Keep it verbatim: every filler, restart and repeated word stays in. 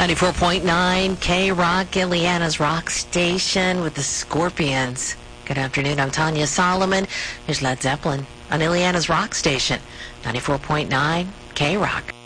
ninety-four point nine K-Rock, Ileana's Rock Station with the Scorpions. Good afternoon, I'm Tanya Solomon. Here's Led Zeppelin on Ileana's Rock Station, ninety-four point nine K-Rock.